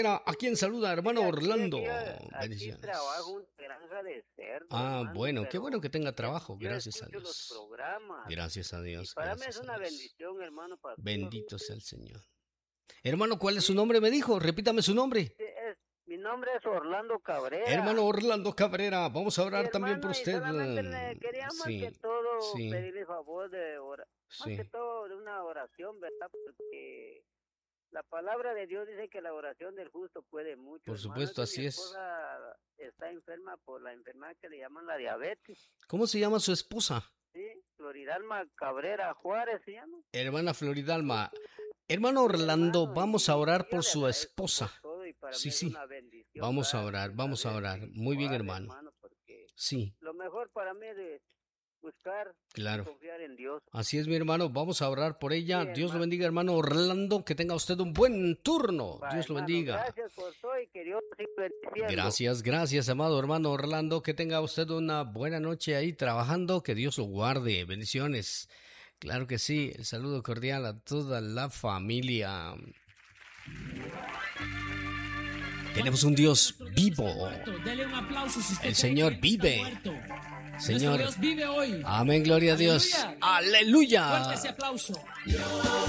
Cabrera. ¿A quién saluda, hermano Orlando? Aquí Bendiciones. trabajo en granja de cerdo, Bueno, qué pero bueno que tenga trabajo. yo Gracias a escucho los Dios. programas. Gracias a Y Dios. para mí es Gracias a una Dios. bendición, hermano pastor. Bendito sea el Señor. Hermano, ¿cuál es su Sí, nombre? Me dijo. Repítame su nombre. mi nombre es Orlando Cabrera. Hermano Orlando Cabrera, vamos a Sí, orar también por hermano, y usted. solamente le quería más que Sí, todo sí, pedirle favor de más que sí. todo de una oración, ¿verdad? Porque la palabra de Dios dice que la oración del justo puede mucho, Por hermano. Es supuesto, que mi así es. esposa está enferma por la enfermedad que le llaman la diabetes. ¿Cómo se llama su esposa? Sí, Floridalma Cabrera Juárez se llama. Hermana Floridalma. Hermano Sí, Orlando, hermano, vamos a orar yo por le su agradezco por esposa. todo y para mí Sí, es sí. una bendición, Vamos a ¿verdad? orar, vamos a Saber orar. Muy bien, espiritual, hermano. porque Sí, lo mejor para mí es buscar y claro. confiar en Dios. Así es, mi hermano. Vamos a orar por Sí, ella. Dios lo hermano. bendiga, hermano Orlando. Que tenga usted un buen turno. Va, Dios lo hermano, bendiga. gracias por todo y que Dios siga bendiciendo. Gracias, gracias, amado hermano Orlando. Que tenga usted una buena noche ahí trabajando. Que Dios lo guarde. Bendiciones. Claro que sí. El saludo cordial a toda la familia. Tenemos un Dios vivo. El Señor vive. Señor, Dios vive hoy. amén, gloria a Dios. Aleluya. Fuerte ese aplauso.